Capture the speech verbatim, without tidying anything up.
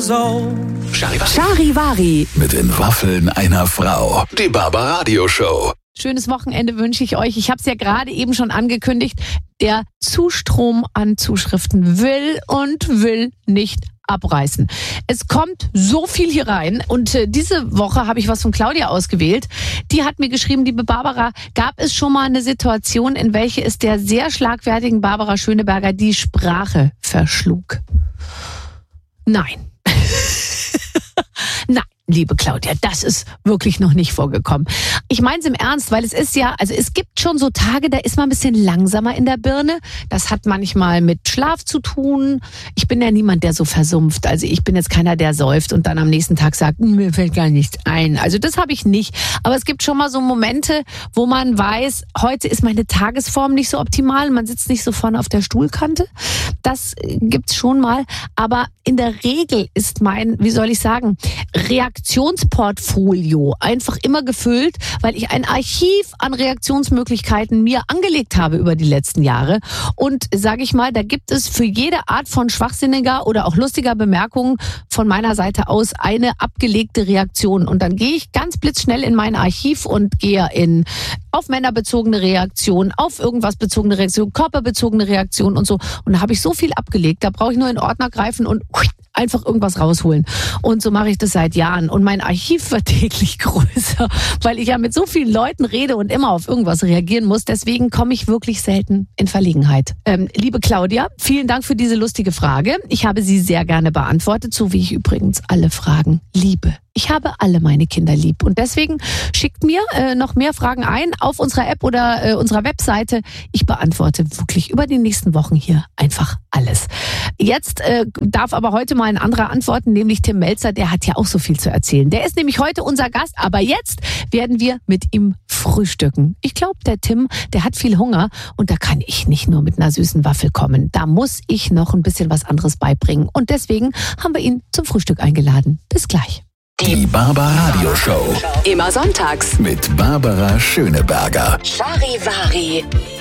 years old. Charivari. Mit den Waffeln einer Frau. Die Barbaradio Show. Schönes Wochenende wünsche ich euch. Ich habe es ja gerade eben schon angekündigt. Der Zustrom an Zuschriften will und will nicht abreißen. Es kommt so viel hier rein und äh, diese Woche habe ich was von Claudia ausgewählt. Die hat mir geschrieben, liebe Barbara, gab es schon mal eine Situation, in welche es der sehr schlagfertigen Barbara Schöneberger die Sprache verschlug? Nein. Nein. Liebe Claudia, das ist wirklich noch nicht vorgekommen. Ich meine es im Ernst, weil es ist ja, also es gibt schon so Tage, da ist man ein bisschen langsamer in der Birne. Das hat manchmal mit Schlaf zu tun. Ich bin ja niemand, der so versumpft. Also ich bin jetzt keiner, der säuft und dann am nächsten Tag sagt, mir fällt gar nichts ein. Also das habe ich nicht. Aber es gibt schon mal so Momente, wo man weiß, heute ist meine Tagesform nicht so optimal. Man sitzt nicht so vorne auf der Stuhlkante. Das gibt's schon mal. Aber in der Regel ist mein, wie soll ich sagen, Reaktionsportfolio einfach immer gefüllt, weil ich ein Archiv an Reaktionsmöglichkeiten mir angelegt habe über die letzten Jahre. Und sage ich mal, da gibt es für jede Art von schwachsinniger oder auch lustiger Bemerkung von meiner Seite aus eine abgelegte Reaktion. Und dann gehe ich ganz blitzschnell in mein Archiv und gehe in auf männerbezogene Reaktionen, auf irgendwas bezogene Reaktionen, körperbezogene Reaktionen und so. Und da habe ich so viel abgelegt, da brauche ich nur in den Ordner greifen und einfach irgendwas rausholen. Und so mache ich das seit Jahren. Und mein Archiv wird täglich größer, weil ich ja mit so vielen Leuten rede und immer auf irgendwas reagieren muss. Deswegen komme ich wirklich selten in Verlegenheit. Ähm, liebe Claudia, vielen Dank für diese lustige Frage. Ich habe sie sehr gerne beantwortet, so wie ich übrigens alle Fragen liebe. Ich habe alle meine Kinder lieb und deswegen schickt mir äh, noch mehr Fragen ein auf unserer App oder äh, unserer Webseite. Ich beantworte wirklich über die nächsten Wochen hier einfach alles. Jetzt äh, darf aber heute mal ein anderer antworten, nämlich Tim Melzer. Der hat ja auch so viel zu erzählen. Der ist nämlich heute unser Gast, aber jetzt werden wir mit ihm frühstücken. Ich glaube, der Tim, der hat viel Hunger und da kann ich nicht nur mit einer süßen Waffel kommen. Da muss ich noch ein bisschen was anderes beibringen und deswegen haben wir ihn zum Frühstück eingeladen. Bis gleich. Die Barbaradio Show. Immer sonntags Mit Barbara Schöneberger. Charivari.